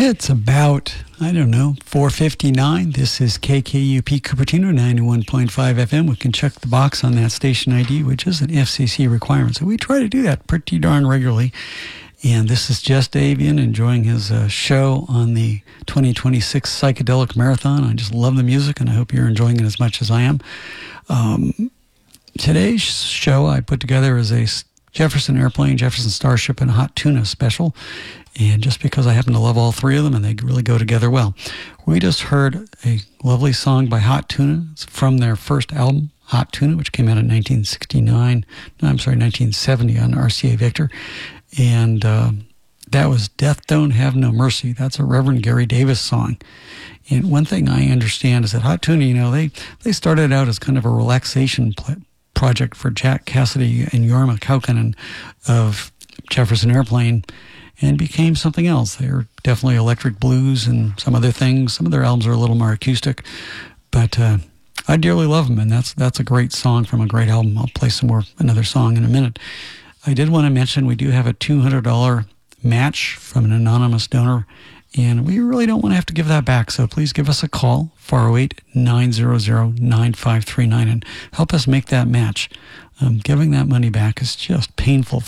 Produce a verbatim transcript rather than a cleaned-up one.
It's about, I don't know, four fifty-nine. This is K K U P Cupertino, ninety-one point five F M. We can check the box on that station I D, which is an F C C requirement. So we try to do that pretty darn regularly. And this is Just Avian enjoying his uh, show on the twenty twenty-six Psychedelic Marathon. I just love the music, and I hope you're enjoying it as much as I am. Um, today's show I put together is a Jefferson Airplane, Jefferson Starship, and Hot Tuna special. And just because I happen to love all three of them, and they really go together well. We just heard a lovely song by Hot Tuna. It's from their first album, Hot Tuna, which came out in nineteen sixty-nine. No, I'm sorry, nineteen seventy on R C A Victor. And uh, that was Death Don't Have No Mercy. That's a Reverend Gary Davis song. And one thing I understand is that Hot Tuna, you know, they, they started out as kind of a relaxation pl- project for Jack Cassidy and Jorma Kaukonen of Jefferson Airplane, and became something else. They're definitely electric blues and some other things. Some of their albums are a little more acoustic, but uh, I dearly love them, and that's that's a great song from a great album. I'll play some more, another song in a minute. I did want to mention we do have a two hundred dollars match from an anonymous donor, and we really don't want to have to give that back, so please give us a call, four oh eight, nine hundred, nine five three nine, and help us make that match. Um, giving that money back is just painful